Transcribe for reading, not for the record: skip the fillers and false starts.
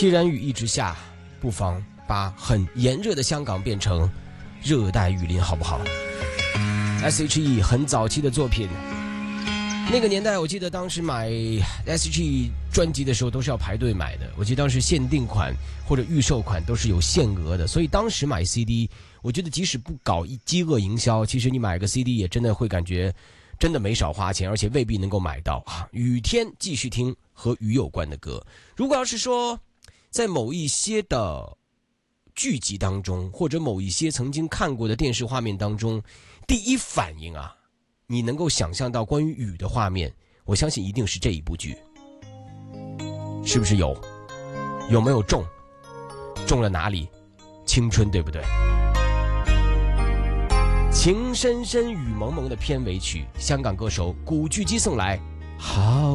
既然雨一直下，不妨把很炎热的香港变成热带雨林，好不好 ？S.H.E 很早期的作品，那个年代我记得当时买 S.H.E 专辑的时候都是要排队买的，我记得当时限定款或者预售款都是有限额的，所以当时买 CD， 我觉得即使不搞饥饿营销，其实你买个 CD 也真的会感觉真的没少花钱，而且未必能够买到啊。雨天继续听和雨有关的歌，如果要是说在某一些的剧集当中，或者某一些曾经看过的电视画面当中，第一反应啊，你能够想象到关于雨的画面，我相信一定是这一部剧，是不是有？有没有中？中了哪里？青春，对不对？情深深雨蒙蒙的片尾曲，香港歌手古巨基送来，好。